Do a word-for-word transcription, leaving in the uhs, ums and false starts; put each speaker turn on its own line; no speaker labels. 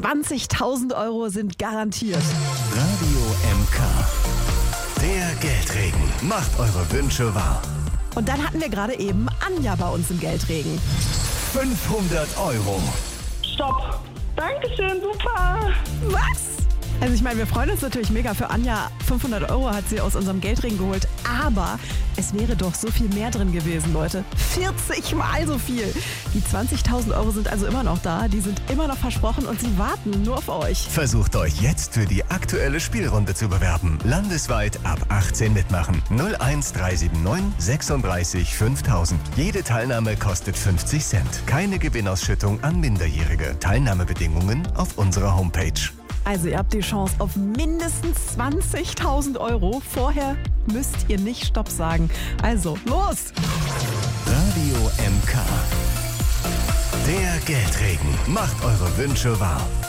zwanzigtausend Euro sind garantiert.
Radio M K. Der Geldregen macht eure Wünsche wahr.
Und dann hatten wir gerade eben Anja bei uns im Geldregen.
fünfhundert Euro.
Stopp. Dankeschön, super.
Was? Also ich meine, wir freuen uns natürlich mega für Anja. fünfhundert Euro hat sie aus unserem Geldregen geholt. Aber es wäre doch so viel mehr drin gewesen, Leute. vierzig Mal so viel. Die zwanzigtausend Euro sind also immer noch da. Die sind immer noch versprochen und sie warten nur auf euch.
Versucht euch jetzt für die aktuelle Spielrunde zu bewerben. Landesweit ab achtzehn mitmachen. null eins drei sieben neun sechsunddreißig fünftausend. Jede Teilnahme kostet fünfzig Cent. Keine Gewinnausschüttung an Minderjährige. Teilnahmebedingungen auf unserer Homepage.
Also ihr habt die Chance auf mindestens zwanzigtausend Euro. Vorher müsst ihr nicht Stopp sagen. Also, los!
Radio M K. Der Geldregen macht eure Wünsche wahr.